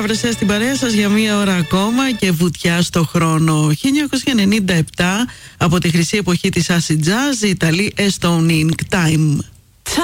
Βρεσέ στην παρέα σας για μία ώρα ακόμα και βουτιά στο χρόνο. 1997, από τη χρυσή εποχή της acid jazz, οι Ιταλοί Estonic Time.